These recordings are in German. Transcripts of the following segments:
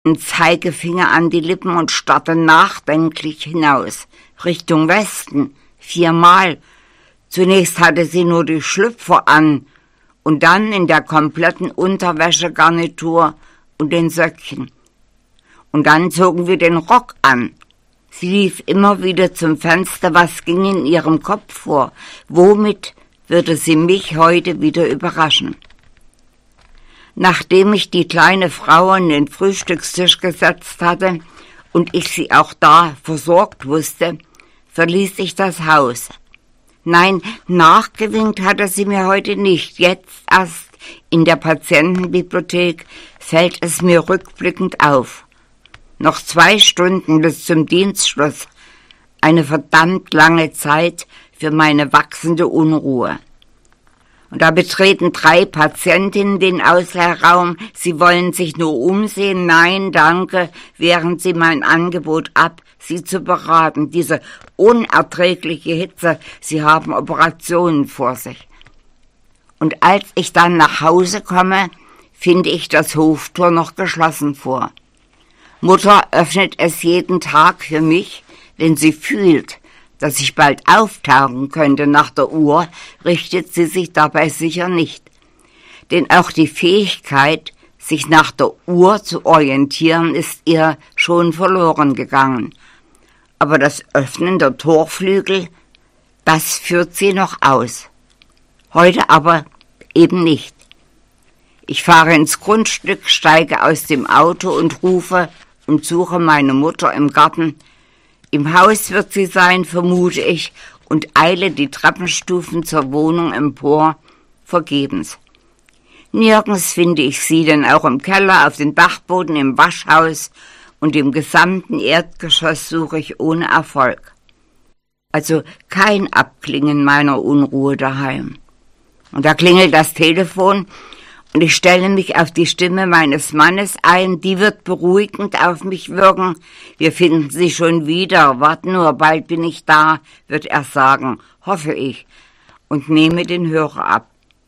den Zeigefinger an die Lippen und starrte nachdenklich hinaus, Richtung Westen, 4-mal. Zunächst hatte sie nur die Schlüpfer an und dann in der kompletten Unterwäschegarnitur und den Söckchen. Und dann zogen wir den Rock an. Sie lief immer wieder zum Fenster, was ging in ihrem Kopf vor? Womit würde sie mich heute wieder überraschen? Nachdem ich die kleine Frau an den Frühstückstisch gesetzt hatte und ich sie auch da versorgt wusste, verließ ich das Haus. Nein, nachgewinkt hatte sie mir heute nicht. Jetzt erst in der Patientenbibliothek fällt es mir rückblickend auf. Noch 2 Stunden bis zum Dienstschluss. Eine verdammt lange Zeit für meine wachsende Unruhe. Und da betreten 3 Patientinnen den Ausleihraum. Sie wollen sich nur umsehen. Nein, danke, wehren sie mein Angebot ab, sie zu beraten. Diese unerträgliche Hitze, sie haben Operationen vor sich. Und als ich dann nach Hause komme, finde ich das Hoftor noch geschlossen vor. Mutter öffnet es jeden Tag für mich, wenn sie fühlt, dass ich bald auftauchen könnte nach der Uhr, richtet sie sich dabei sicher nicht. Denn auch die Fähigkeit, sich nach der Uhr zu orientieren, ist ihr schon verloren gegangen. Aber das Öffnen der Torflügel, das führt sie noch aus. Heute aber eben nicht. Ich fahre ins Grundstück, steige aus dem Auto und rufe und suche meine Mutter im Garten. Im Haus wird sie sein, vermute ich, und eile die Treppenstufen zur Wohnung empor, vergebens. Nirgends finde ich sie, denn auch im Keller, auf dem Dachboden, im Waschhaus und im gesamten Erdgeschoss suche ich ohne Erfolg. Also kein Abklingen meiner Unruhe daheim. Und da klingelt das Telefon, und ich stelle mich auf die Stimme meines Mannes ein, die wird beruhigend auf mich wirken. Wir finden sie schon wieder, wart nur, bald bin ich da, wird er sagen, hoffe ich, und nehme den Hörer ab.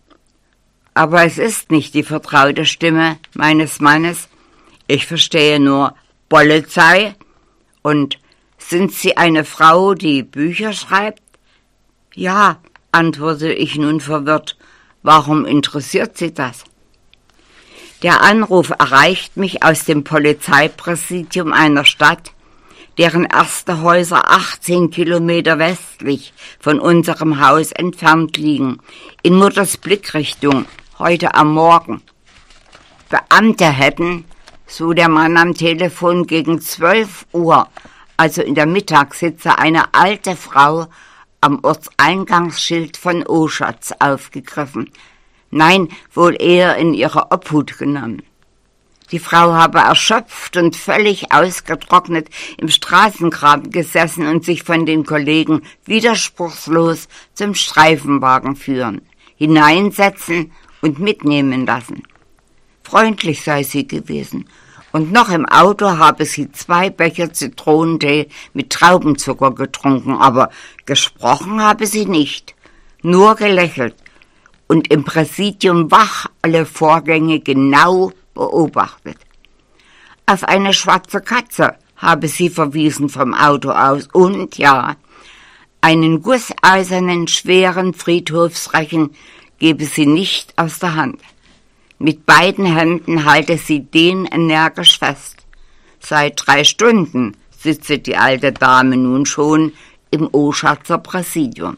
Aber es ist nicht die vertraute Stimme meines Mannes. Ich verstehe nur Polizei. Und sind Sie eine Frau, die Bücher schreibt? Ja, antworte ich nun verwirrt. Warum interessiert Sie das? Der Anruf erreicht mich aus dem Polizeipräsidium einer Stadt, deren erste Häuser 18 Kilometer westlich von unserem Haus entfernt liegen, in Mutters Blickrichtung, heute am Morgen. Beamte hätten, so der Mann am Telefon, gegen 12 Uhr, also in der Mittagshitze, eine alte Frau am Ortseingangsschild von Oschatz aufgegriffen. Nein, wohl eher in ihre Obhut genommen. Die Frau habe erschöpft und völlig ausgetrocknet im Straßengraben gesessen und sich von den Kollegen widerspruchslos zum Streifenwagen führen, hineinsetzen und mitnehmen lassen. Freundlich sei sie gewesen, und noch im Auto habe sie 2 Becher Zitronentee mit Traubenzucker getrunken, aber gesprochen habe sie nicht, nur gelächelt und im Präsidium wach alle Vorgänge genau beobachtet. Auf eine schwarze Katze habe sie verwiesen vom Auto aus und, ja, einen gusseisernen, schweren Friedhofsrechen gebe sie nicht aus der Hand. Mit beiden Händen halte sie den energisch fest. Seit 3 Stunden sitze die alte Dame nun schon im Oschatzer Präsidium.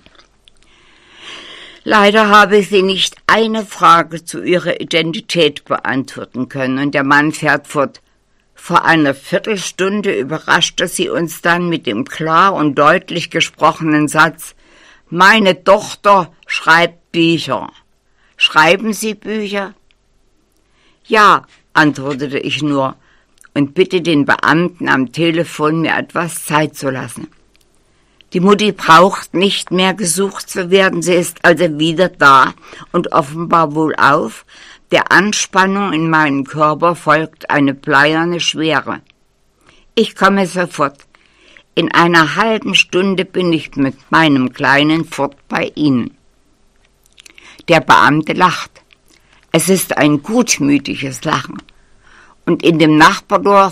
Leider habe sie nicht eine Frage zu ihrer Identität beantworten können und der Mann fährt fort. Vor einer Viertelstunde überraschte sie uns dann mit dem klar und deutlich gesprochenen Satz: »Meine Tochter schreibt Bücher. Schreiben Sie Bücher?« »Ja«, antwortete ich nur und bitte den Beamten am Telefon, mir etwas Zeit zu lassen. Die Mutti braucht nicht mehr gesucht zu werden, sie ist also wieder da und offenbar wohlauf. Der Anspannung in meinem Körper folgt eine bleierne Schwere. Ich komme sofort. In einer halben Stunde bin ich mit meinem Kleinen fort bei Ihnen. Der Beamte lacht. Es ist ein gutmütiges Lachen. Und in dem Nachbardorf